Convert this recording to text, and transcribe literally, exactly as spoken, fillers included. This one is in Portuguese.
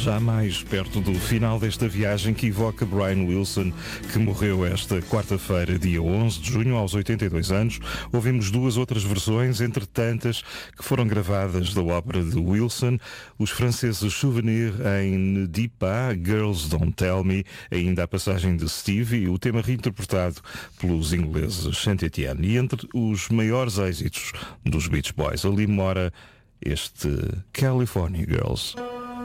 já mais perto do final desta viagem que evoca Brian Wilson, que morreu esta quarta-feira, dia onze de junho, aos oitenta e dois anos. Ouvimos duas outras versões, entre tantas, que foram gravadas da ópera de Wilson. Os franceses Souvenir em Dipa, Girls Don't Tell Me, ainda a passagem de Stevie, o tema reinterpretado pelos ingleses Saint Etienne. E entre os maiores êxitos dos Beach Boys, ali mora este California Girls.